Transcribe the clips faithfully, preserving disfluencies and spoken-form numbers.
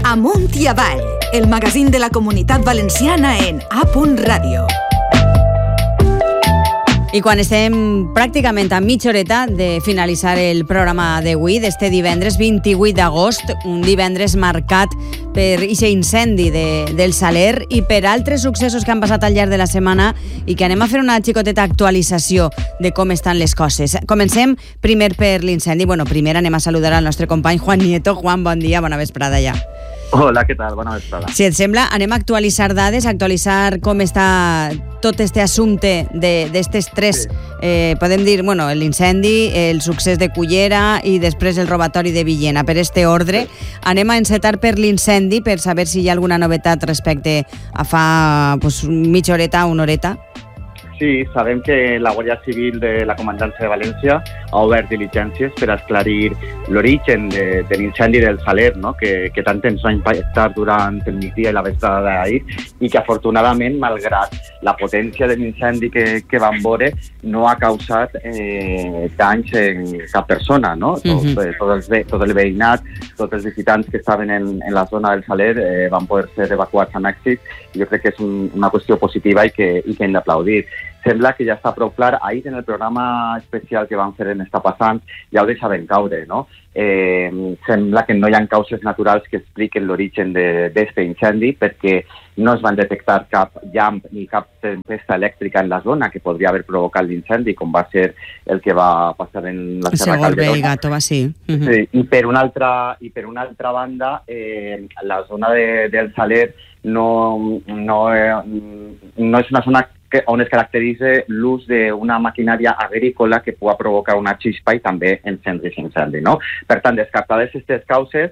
Amunt i avall, el magazín de la Comunitat Valenciana en A. Ràdio. I quan estem pràcticament a mitja horeta de finalitzar el programa d'avui, d'este divendres vint-i-vuit d'agost, un divendres marcat per aquest incendi de, del Saler i per altres successos que han passat al llarg de la setmana i que anem a fer una xicoteta actualització de com estan les coses. Comencem primer per l'incendi. Bueno, primer anem a saludar al nostre company Juan Nieto. Juan, bon dia, bona vesprada ja. Hola, què tal? Bona vesprada. Si et sembla, anem a actualitzar dades, actualitzar com està tot este assumpte d'estes tres, sí. eh, podem dir, bueno, l'incendi, el succés de Cullera i després el robatori de Villena. Per este ordre, sí. Anem a encetar per l'incendi per saber si hi ha alguna novetat respecte a fa pues, mitja horeta, una horeta. Sí, sabem que la Guàrdia Civil de la Comandància de València ha obert diligències per esclarir l'origen de, de l'incendi del Saler, no? que, que tant ens va impactar durant el migdia i la vesprada d'ahir i que afortunadament, malgrat la potència de l'incendi que, que van veure, no ha causat eh, danys en cap persona. No? Uh-huh. tot, tot, el, tot el veïnat, tots els visitants que estaven en, en la zona del Saler eh, van poder ser evacuats amb èxit. Jo crec que és un, una qüestió positiva i que, i que hem d'aplaudir. Sembla que ja està prou clar. Ahir en el programa especial que van fer en Està passant ja ho deixaven caure, no? Eh, sembla que no hi ha causes naturals que expliquen l'origen d'aquest incendi perquè no es van detectar cap llamp ni cap tempesta elèctrica en la zona que podria haver provocat l'incendi, com va ser el que va passar en la Serra Calderona. I Gàtova, sí. Uh-huh. Sí. I per una altra, i per una altra banda, eh, la zona de, del Saler no, no, eh, no és una zona que, on es caracteritza l'ús d'una maquinària agrícola que pugui provocar una xispa i també encendris incendi, no? Per tant, descartades aquestes causes,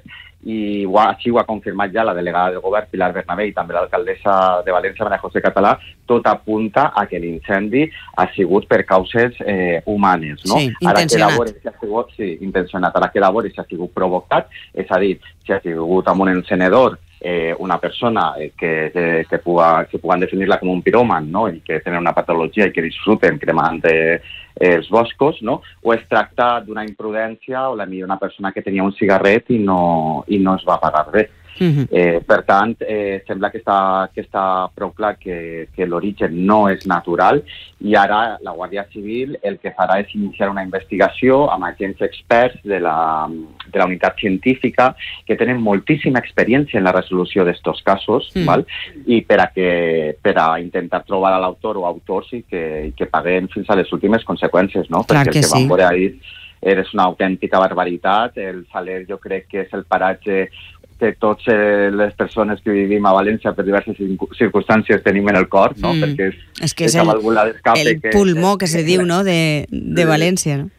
i així ho ha confirmat ja la delegada del govern, Pilar Bernabé, i també l'alcaldessa de València, Maria José Català, tot apunta a que l'incendi ha sigut per causes eh, humanes, no? Sí, intencionat. Ara si ha sigut, sí, intencionat. Ara queda a veure si ha sigut provocat, és a dir, si ha sigut amb un encenedor, Eh, una persona eh, que, que, que, puga, que puguin definir-la com un piròman, no? I que tenen una patologia i que disfruten cremant eh, els boscos, no? O es tracta d'una imprudència o la millor una persona que tenia un cigarret i no, i no es va pagar res. Uh-huh. Eh, per tant, eh, sembla que està, que està prou clar que, que l'origen no és natural i ara la Guàrdia Civil el que farà és iniciar una investigació amb agents experts de la, de la unitat científica que tenen moltíssima experiència en la resolució d'estos casos, uh-huh. val? I per a, que, per a intentar trobar a l'autor o autors i que, que paguen fins a les últimes conseqüències, no? Clar perquè que el que sí. van veure ahir és una autèntica barbaritat. El Saler jo crec que és el paratge que totes eh, les persones que vivim a València per diverses circumstàncies tenim en el cor, no? Mm. Perquè és, és que és el, el que, pulmó que, que se diu, no?, de, de València, no?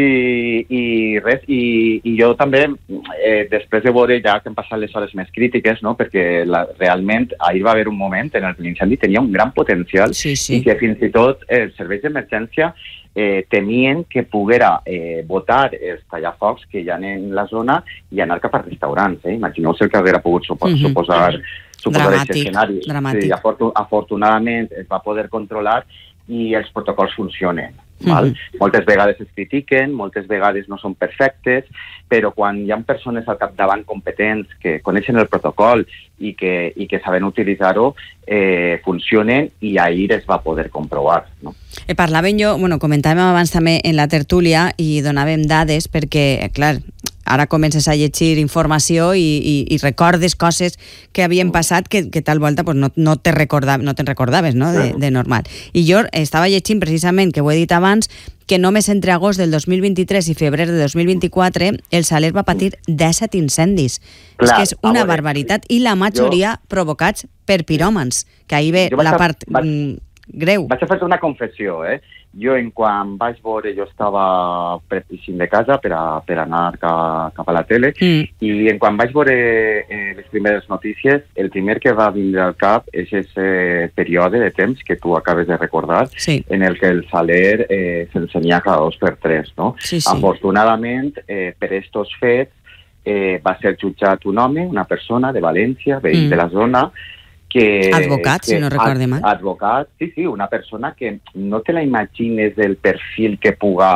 I, i res, i, i jo també, eh, després de veure ja que han passat les hores més crítiques, no? Perquè la, realment ahir va haver un moment en el que l'incendi tenia un gran potencial sí, sí. i que fins i tot els serveis d'emergència Eh, temien que poguera eh, botar els tallafocs que hi ha en la zona i anar cap a restaurants. Eh? Imagineu-se el que hauria pogut supo uh-huh. suposar, suposar aquest escenari. Sí, afortun afortunadament es va poder controlar i els protocols funcionen. Val? Uh-huh. Moltes vegades es critiquen, moltes vegades no són perfectes, però quan hi ha persones al capdavant competents que coneixen el protocol i que, i que saben utilitzar-ho, eh, funcionen i ahir es va poder comprovar. No? Eh, parlàvem jo, bueno, comentàvem abans també en la tertúlia i donàvem dades perquè, clar, ara comences a llegir informació i, i, i recordes coses que havien passat que, que tal volta pues, no, no te recordaves, no te'n recordaves, no?, de, de normal. I jo estava llegint precisament, que ho he dit abans, que només entre agost del dos mil vint-i-tres i febrer de dos mil vint-i-quatre el Saler va patir disset incendis. Clar, és que és una veure, barbaritat i la majoria jo, provocats per piròmans, que ahir ve la part vaig, greu. Vaig a fer una confessió, eh? Jo, en quan vaig veure, jo estava preparant de casa per, a, per anar ca, cap a la tele, mm. i en quan vaig veure eh, les primeres notícies, el primer que va vindre al cap és aquest període de temps que tu acabes de recordar, sí. en el que el Saler eh, s'ensenia cada dos per tres, no? Sí, sí. Afortunadament, eh, per estos fets, eh, va ser jutjat un home, una persona de València, veí mm. de la zona, que... Advocat, que, si no recorde mal. Advocat, sí, sí, una persona que no te la imagines del perfil que puga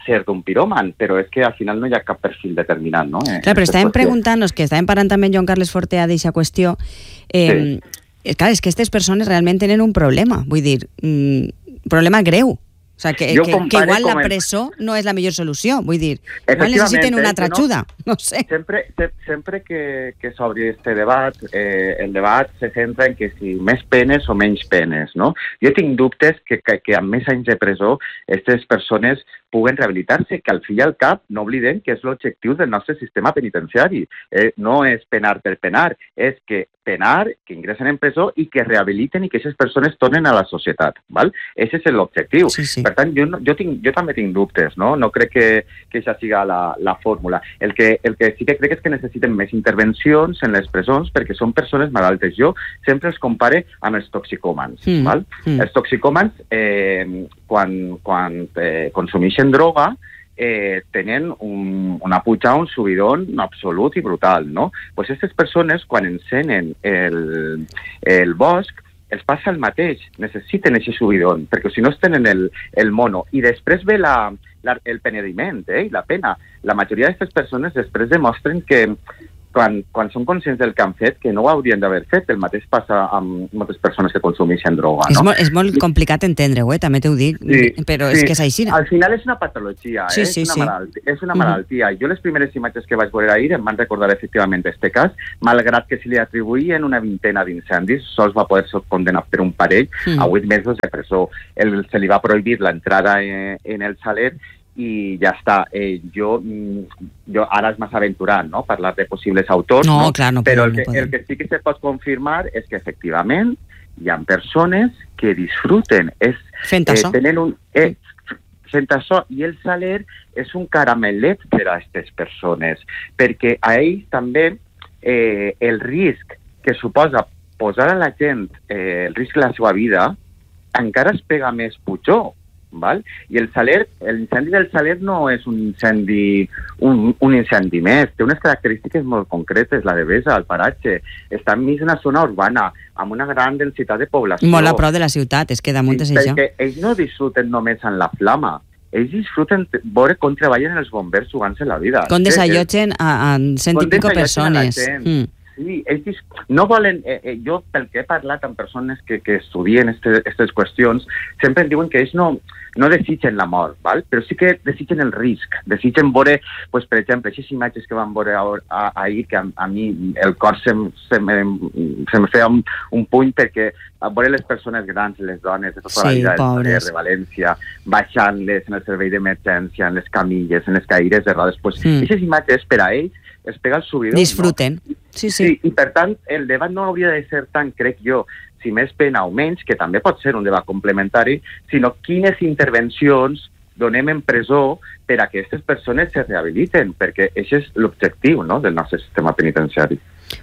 ser d'un piròman, però és que al final no hi ha cap perfil determinat, no? Clar, però estàvem preguntant-nos, que estàvem parlant també amb Joan Carles Fortea d'aquesta qüestió, eh, sí. clar, és que aquestes persones realment tenen un problema, vull dir, un problema greu. O sea, que, que, que igual la presó el... no és la millor solució, vull dir, igual necessiten una altra ajuda, no, no sé. Sempre, se, sempre que, que s'obri este debat, eh, el debat se centra en que si més penes o menys penes, no? Jo tinc dubtes que, que, que amb més anys de presó aquestes persones puguen rehabilitar-se, que al fi i al cap no oblidem que és l'objectiu del nostre sistema penitenciari. Eh, no és penar per penar, és que penar, que ingressen en presó i que rehabiliten i que aquestes persones tornen a la societat. Val? Ese és l'objectiu. Sí, sí. Per tant, jo, jo, tinc, jo també tinc dubtes, no? No crec que, que això siga la, la fórmula. El que, el que sí que crec és que necessiten més intervencions en les presons perquè són persones malaltes. Jo sempre els compare amb els toxicòmans. Mm. Val? Mm. Els toxicòmans, eh, quan, quan eh, consumeixen droga, eh, tenen un, una pujada, un subidón absolut i brutal, no? Pues aquestes persones, quan encenen el, el bosc, els passa el mateix, necessiten aquest subidón, perquè si no es tenen el, el mono. I després ve la, la, el penediment, eh, i la pena. La majoria d'aquestes persones després demostren que quan, quan són conscients del que han fet, que no ho haurien d'haver fet. El mateix passa amb moltes persones que consumeixen droga, no? És molt, és molt complicat entendre-ho, eh? També t'ho dic, sí, però sí. És que és així. Al final és una patologia, sí, eh? sí, és, una sí. malaltia, és una malaltia. Mm. Jo les primeres imatges que vaig veure ahir em van recordar efectivament este cas, malgrat que se li atribuïen una vintena d'incendis, sols va poder ser condemnat per un parell mm. a vuit mesos de presó. El, se li va prohibir l'entrada en, en el Saler i ja està. Eh, jo, jo ara és massa aventurant, no?, parlar de possibles autors, no, no? Clar, no però podem, el, que, no el que sí que se pot confirmar és que efectivament hi ha persones que disfruten. És, fent això. Eh, tenen un, eh, fent això, i el Saler és un caramelet per a aquestes persones, perquè a ells també eh, el risc que suposa posar a la gent eh, el risc de la seva vida encara es pega més pitjor. Val? I el Saler, l'incendi del Saler no és un incendi, un, un incendi més, té unes característiques molt concretes, la devesa, el paratge, està enmig d'una zona urbana, amb una gran densitat de població. Molt a prop de la ciutat, és que damunt és això. Perquè ells no disfruten només en la flama, ells disfruten veure com treballen els bombers jugant-se la vida. Com desallotgen a, a cent i pico persones. Mm. Sí, ells no volen... Eh, eh, jo, pel que he parlat amb persones que, que estudien aquestes qüestions, sempre em diuen que ells no, no desitgen la mort, val? Però sí que desitgen el risc, desitgen veure, pues, per exemple, aquestes imatges que van veure ahir, que a, a mi el cor se, se, me, se me feia un, un puny, perquè a veure les persones grans, les dones de tota sí, la vida de València, baixant-les en el servei d'emergència, en les camilles, en les caires de rodes, pues, mm. aquestes imatges per a ells es pega el subidón. Disfruten. No? Sí, sí. Sí, i per tant, el debat no hauria de ser tant, crec jo, si més pena o menys, que també pot ser un debat complementari, sinó quines intervencions donem en presó per a que aquestes persones se rehabiliten, perquè aquest és l'objectiu, no?, del nostre sistema penitenciari.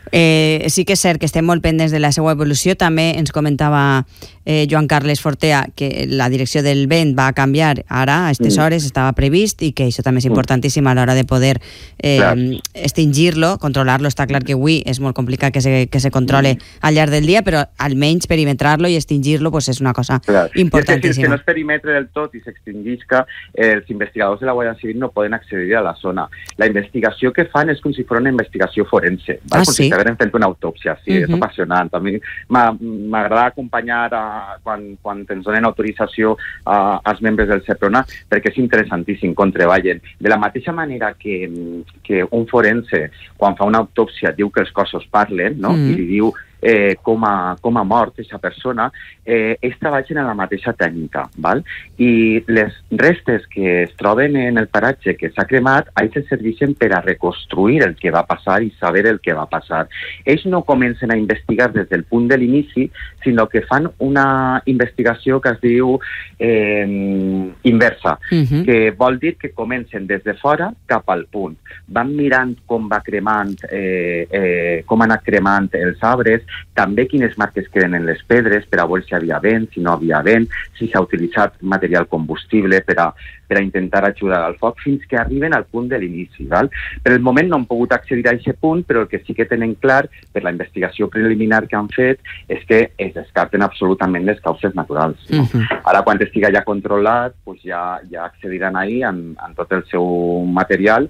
Eh, sí que és cert que estem molt pendents de la seva evolució. També ens comentava eh, Joan Carles Fortea que la direcció del vent va canviar ara, a aquestes mm. hores, estava previst, i que això també és importantíssim a l'hora de poder eh, extingir-lo, controlar-lo. Està clar que avui és molt complicat que se, que se controle mm. al llarg del dia, però almenys perimetrar-lo i extingir-lo pues, és una cosa clar. importantíssima. Si no es perimetre del tot i s'extingisca, eh, els investigadors de la Guàrdia Civil no poden accedir a la zona. La investigació que fan és com si fos una investigació forense. Ah, com sí? si estiguessin fent una autòpsia, sí, uh-huh. és apassionant. A mi m'agrada acompanyar a, quan, quan ens donen autorització a, als membres del SEPRONA, perquè és interessantíssim com treballen. De la mateixa manera que, que un forense, quan fa una autòpsia, diu que els cossos parlen, no? Uh-huh. I li diu eh, com, a, com a mort aquesta persona, eh, ells treballen en la mateixa tècnica, val? I les restes que es troben en el paratge que s'ha cremat, ells se serveixen per a reconstruir el que va passar i saber el que va passar. Ells no comencen a investigar des del punt de l'inici, sinó que fan una investigació que es diu eh, inversa, uh-huh. que vol dir que comencen des de fora cap al punt. Van mirant com va cremant, eh, eh, com han anat cremant els arbres, també quines marques queden en les pedres per a veure si hi havia vent, si no havia vent, si s'ha utilitzat material combustible per a, per a intentar ajudar al foc, fins que arriben al punt de l'inici. Val? Per el moment no han pogut accedir a aquest punt, però el que sí que tenen clar, per la investigació preliminar que han fet, és que es descarten absolutament les causes naturals. No? Uh-huh. Ara, quan estiga ja controlat, pues ja, ja accediran ahí amb, amb tot el seu material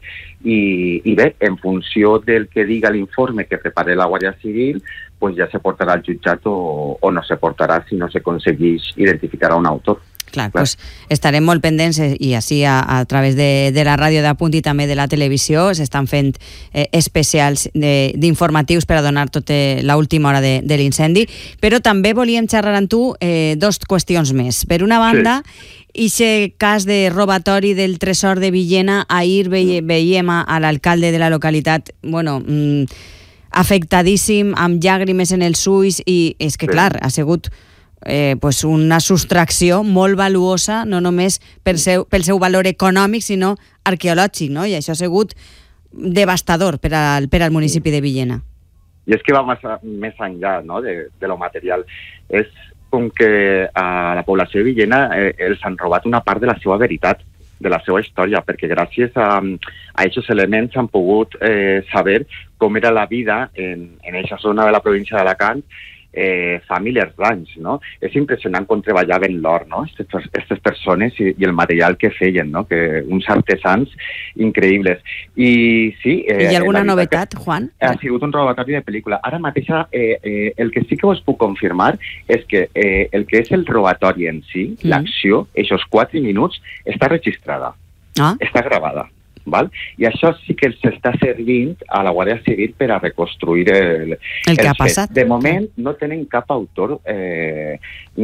i, i bé, en funció del que diga l'informe que prepare la Guàrdia Civil, pues ja se portarà al jutjat o, o no se portarà si no s'aconsegueix identificar a un autor. Clar, Clar. Pues estarem molt pendents i així a, a través de, de la ràdio d'Apunt i també de la televisió s'estan fent eh, especials d'informatius per a donar tota l'última hora de, de l'incendi, però també volíem xerrar amb tu eh, dos qüestions més. Per una banda, sí. Ixe cas de robatori del tresor de Villena, ahir ve, veiem a, a l'alcalde de la localitat, bueno, mmm, afectadíssim, amb llàgrimes en els ulls, i és que, sí. clar, ha sigut eh, pues una sostracció molt valuosa, no només per seu, pel seu valor econòmic, sinó arqueològic, no? I això ha sigut devastador per al, per al municipi de Villena. I és que va més, més enllà, no?, de, de lo material. És com que a la població de Villena eh, els han robat una part de la seva veritat, de la seva història, perquè gràcies a, a aquests elements han pogut eh, saber com era la vida en, en aquesta zona de la província d'Alacant eh, fa milers d'anys, no? És impressionant com treballaven l'or, no?, aquestes persones i, i el material que feien, no?, que uns artesans increïbles. I sí... Eh, Hi ha alguna novetat, Juan? Ha sigut un robatori de pel·lícula. Ara mateix eh, eh, el que sí que us puc confirmar és que eh, el que és el robatori en si, mm. l'acció, aquests quatre minuts, està registrada, ah. està gravada. Val? I això sí que els està servint a la Guàrdia Civil per a reconstruir el, el que ha passat. De moment no tenen cap autor eh,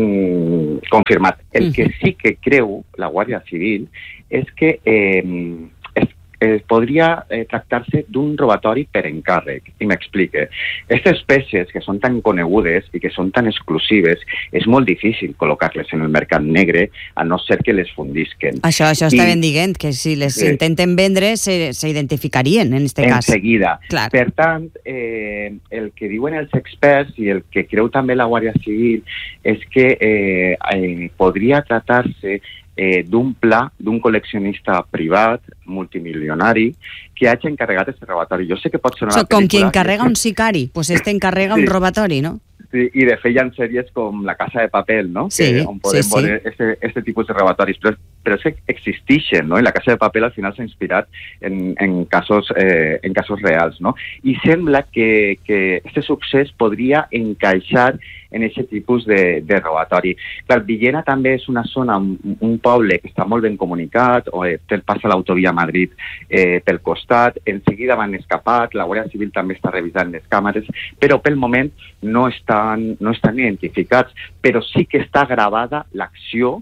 mm, confirmat. El uh-huh. que sí que creu la Guàrdia Civil és que eh, es, eh, podria eh, tractar-se d'un robatori per encàrrec. I m'explique. Aquestes peces que són tan conegudes i que són tan exclusives, és molt difícil col·locar-les en el mercat negre a no ser que les fundisquen. Això, això està I, ben dient, que si les eh, intenten vendre s'identificarien en aquest cas. En seguida. Clar. Per tant, eh, el que diuen els experts i el que creu també la Guàrdia Civil és que eh, eh, podria tratar-se Eh, d'un pla d'un col·leccionista privat, multimilionari, que hagi encarregat aquest robatori. Jo sé que pot ser una so, pel·lícula... Com qui encarrega un sicari, pues este encarrega sí. un robatori, no? Sí, i de fet hi ha sèries com La Casa de Papel, no? Sí, que, on podem sí, sí. veure este, este tipus de robatoris, però, però és que existeixen, no? I La Casa de Papel al final s'ha inspirat en, en, casos, eh, en casos reals, no? I sembla que, que este succés podria encaixar en aquest tipus de, de robatori. Clar, Villena també és una zona, un, un poble que està molt ben comunicat, o eh, passa l'autovia a Madrid eh, pel costat, en seguida van escapat, la Guàrdia Civil també està revisant les càmeres, però pel moment no estan, no estan identificats, però sí que està gravada l'acció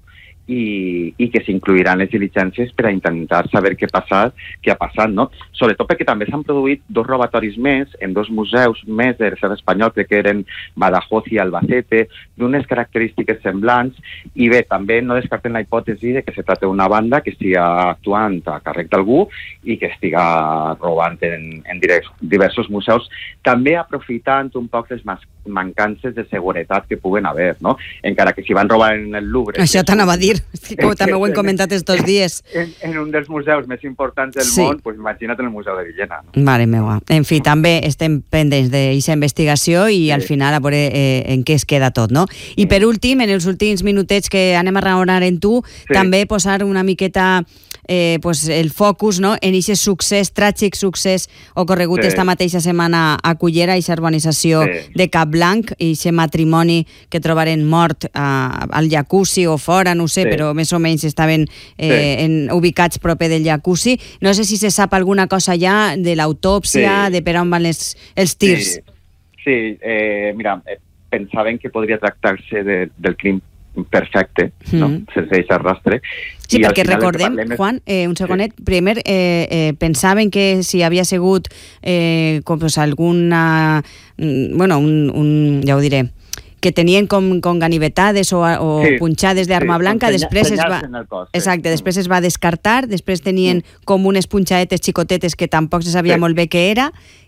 i, i que s'incluiran les diligències per a intentar saber què ha passat, què ha passat, no? Sobretot perquè també s'han produït dos robatoris més en dos museus més de l'estat espanyol, crec que eren Badajoz i Albacete, d'unes característiques semblants, i bé, també no descarten la hipòtesi de que se tracta d'una banda que estigui actuant a càrrec d'algú i que estigui robant en, en diversos museus, també aprofitant un poc les mancances de seguretat que puguen haver, no? Encara que si van robar en el Louvre... Això t'anava a dir, com també ho hem comentat estos dies. En, en un dels museus més importants del sí. món, pues imagina't en el Museu de Villena. No? Mare meva. En fi, també estem pendents d'aquesta investigació i sí. al final a veure eh, en què es queda tot, no? I per últim, en els últims minutets que anem a raonar en tu, sí. també posar una miqueta eh, pues el focus, no?, en aquest succés, tràgic succés ocorregut sí. esta mateixa setmana a Cullera, aquesta urbanització sí. de Capblanc, i aquest matrimoni que trobaren mort a, al jacuzzi o fora, no sé, sí. però més o menys estaven eh, sí. en, ubicats proper del jacuzzi. No sé si se sap alguna cosa ja de l'autòpsia, sí. de per on van les, els tirs. Sí, sí eh, mira, pensaven que podria tractar-se de, del crim perfecte, mm. no? Sense deixar rastre. Sí, I perquè recordem, parlem... Juan, eh, un segonet, sí. primer eh, eh, pensaven que si havia sigut eh, com, pues, alguna... bueno, un, un, ja ho diré, que tenien com, com ganivetades o, o sí, punxades d'arma sí, blanca, després es va... Cos, sí. Exacte, després es va descartar, després tenien mm. com unes punxadetes xicotetes que tampoc se sabia sí. molt bé què era,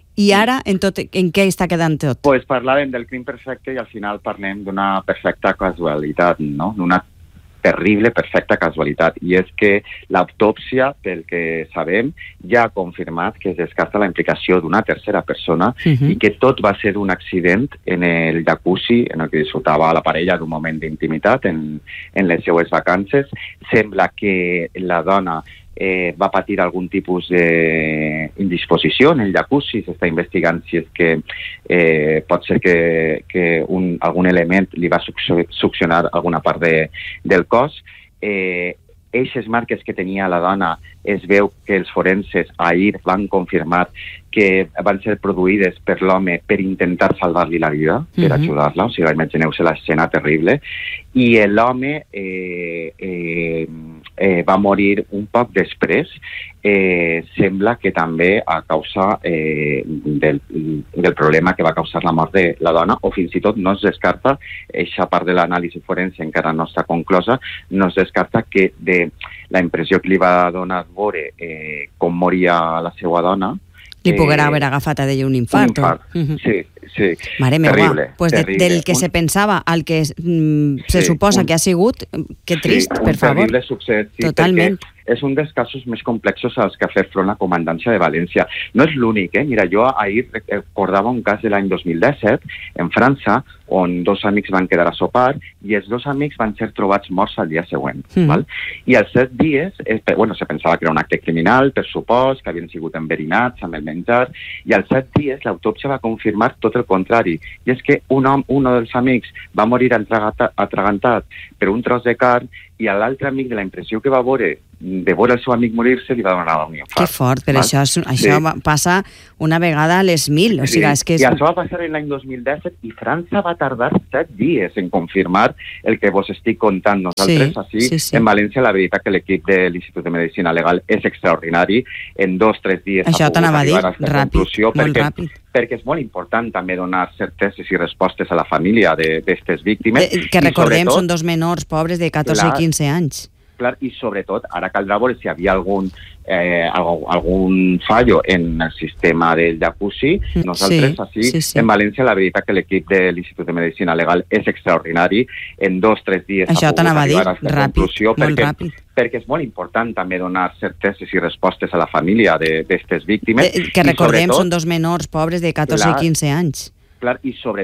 I ara, en, tot, en què està quedant tot? Pues parlàvem del crim perfecte i al final parlem d'una perfecta casualitat, no? D'una terrible, perfecta casualitat. I és que l'autòpsia, pel que sabem, ja ha confirmat que es descarta la implicació d'una tercera persona uh-huh. i que tot va ser un accident en el jacuzzi en el que disfrutava la parella d'un moment d'intimitat en, en les seues vacances. Sembla que la dona eh, va patir algun tipus d'indisposició en el jacuzzi. S'està investigant si és que eh, pot ser que, que un, algun element li va succionar alguna part de, del cos. Eh, Eixes marques que tenia la dona es veu que els forenses ahir van confirmar que van ser produïdes per l'home per intentar salvar-li la vida, per uh-huh. ajudar-la, o sigui, imagineu-se l'escena terrible, i l'home eh, eh, eh, va morir un poc després, eh, sembla que també a causa eh, del, del problema que va causar la mort de la dona, o fins i tot no es descarta, eixa part de l'anàlisi forense encara no està conclosa, no es descarta que de la impressió que li va donar veure eh, com moria la seva dona, li poguera haver agafat a d'ella un infart. Un infart, uh-huh. sí, sí. Mare meva, terrible, pues de, terrible. Del que un... se pensava al que mm, se sí, suposa un... que ha sigut, que trist, sí, per favor. Terrible succés, sí, totalment. És un dels casos més complexos als que ha fet front la comandància de València. No és l'únic, eh? Mira, jo ahir recordava un cas de l'any dos mil disset en França, on dos amics van quedar a sopar i els dos amics van ser trobats morts al dia següent. Mm. Val? I als set dies, eh, bueno, se pensava que era un acte criminal, per supost, que havien sigut enverinats amb el menjar, i als set dies l'autòpsia va confirmar tot el contrari. I és que un, home, un dels amics va morir atragantat per un tros de carn i a l'altre amic, de la impressió que va veure de veure el seu amic morir-se, li va donar un infart. Que fort, però això, això sí. passa una vegada a les mil. O sigui, sí. és que és... I això va passar l'any dos mil disset i França va tardar set dies en confirmar el que vos estic contant. Nosaltres, sí, així, sí, sí. en València, la veritat que l'equip de l'Institut de Medicina Legal és extraordinari. En dos o tres dies això ha pogut arribar a aquesta ràpid, conclusió molt perquè, ràpid. perquè és molt important també donar certeses i respostes a la família d'aquestes víctimes. Eh, que recordem, són dos menors pobres de catorze i quinze anys. Clar, i sobretot ara caldrà veure si hi havia algun, eh, algun, algun fallo en el sistema del jacuzzi. Nosaltres, sí, així, sí, sí. en València, la veritat que l'equip de l'Institut de Medicina Legal és extraordinari. En dos o tres dies això ha pogut arribar a aquesta ràpid, conclusió perquè, ràpid. perquè és molt important també donar certeses i respostes a la família d'aquestes víctimes. Eh, que recordem, són dos menors pobres de catorze i quinze anys. Clar, i sobre